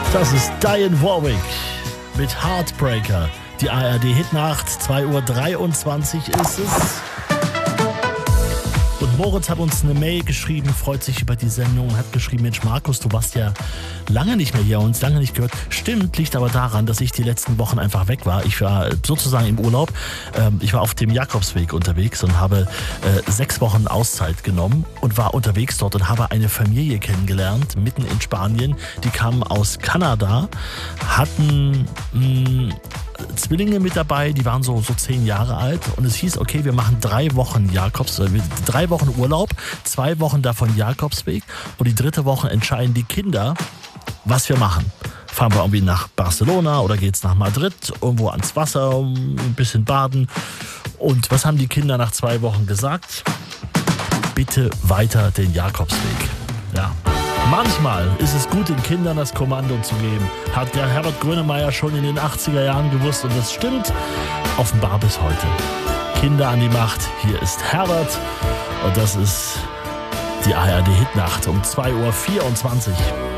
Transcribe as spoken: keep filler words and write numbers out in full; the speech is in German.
Das ist Diane Warwick mit Heartbreaker. Die A R D-Hitnacht, zwei Uhr dreiundzwanzig ist es. Und Moritz hat uns eine Mail geschrieben, freut sich über die Sendung, hat geschrieben, Mensch Markus, du warst ja lange nicht mehr hier, uns lange nicht gehört. Stimmt, liegt aber daran, dass ich die letzten Wochen einfach weg war. Ich war sozusagen im Urlaub. Ich war auf dem Jakobsweg unterwegs und habe sechs Wochen Auszeit genommen und war unterwegs dort und habe eine Familie kennengelernt, mitten in Spanien. Die kamen aus Kanada, hatten mh, Zwillinge mit dabei, die waren so, so zehn Jahre alt und es hieß, okay, wir machen drei Wochen Jakobs, äh, drei Wochen Urlaub, zwei Wochen davon Jakobsweg und die dritte Woche entscheiden die Kinder, was wir machen. Fahren wir irgendwie nach Barcelona oder geht's nach Madrid, irgendwo ans Wasser, ein bisschen baden. Und was haben die Kinder nach zwei Wochen gesagt? Bitte weiter den Jakobsweg. Ja. Manchmal ist es gut, den Kindern das Kommando zu geben. Hat der Herbert Grönemeyer schon in den achtziger Jahren gewusst und das stimmt offenbar bis heute. Kinder an die Macht, hier ist Herbert und das ist die A R D-Hitnacht um zwei Uhr vierundzwanzig.